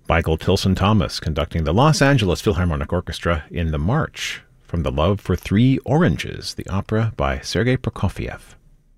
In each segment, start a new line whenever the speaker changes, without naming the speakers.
Michael Tilson Thomas conducting the Los Angeles Philharmonic Orchestra in the March from The Love for Three Oranges, the opera by Sergei Prokofiev.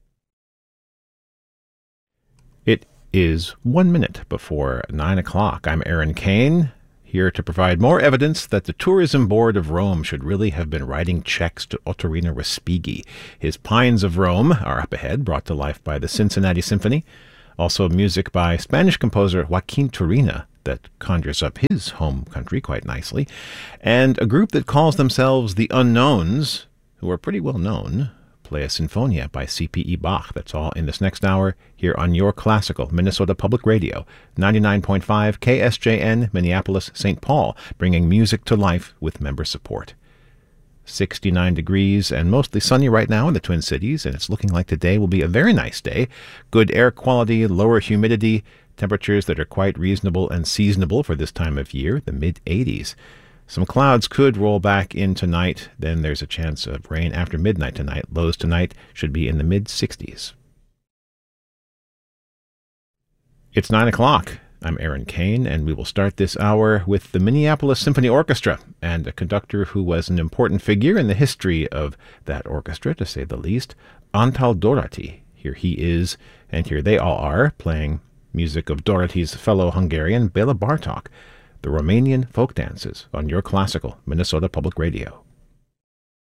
It is 1 minute before 9 o'clock. I'm Aaron Kane, here to provide more evidence that the Tourism Board of Rome should really have been writing checks to Ottorino Respighi. His Pines of Rome are up ahead, brought to life by the Cincinnati Symphony. Also music by Spanish composer Joaquin Turina that conjures up his home country quite nicely. And a group that calls themselves the Unknowns, who are pretty well known, play a Sinfonia by C.P.E. Bach. That's all in this next hour here on Your Classical, Minnesota Public Radio, 99.5 KSJN, Minneapolis, St. Paul, bringing music to life with member support. 69 degrees and mostly sunny right now in the Twin Cities, and it's looking like today will be a very nice day. Good air quality, lower humidity, temperatures that are quite reasonable and seasonable for this time of year, the mid-80s. Some clouds could roll back in tonight. Then there's a chance of rain after midnight tonight. Lows tonight should be in the mid-60s. It's 9 o'clock. I'm Aaron Kane, and we will start this hour with the Minneapolis Symphony Orchestra and a conductor who was an important figure in the history of that orchestra, to say the least, Antal Doherty. Here he is, and here they all are, playing music of Doherty's fellow Hungarian, Bela Bartok, the Romanian folk dances on Your Classical, Minnesota Public Radio.